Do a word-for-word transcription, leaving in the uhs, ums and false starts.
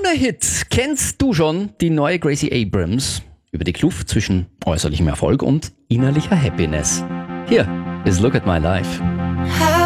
Kinderhit. Kennst du schon die neue Gracie Abrams über die Kluft zwischen äußerlichem Erfolg und innerlicher Happiness? Hier ist Look at My Life.